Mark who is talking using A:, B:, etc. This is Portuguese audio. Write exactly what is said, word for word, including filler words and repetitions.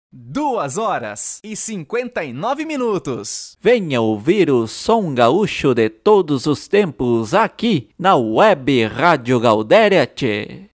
A: Duas horas e cinquenta e nove minutos.
B: Venha ouvir o som gaúcho de todos os tempos aqui na Web Rádio Galdéria, tchê.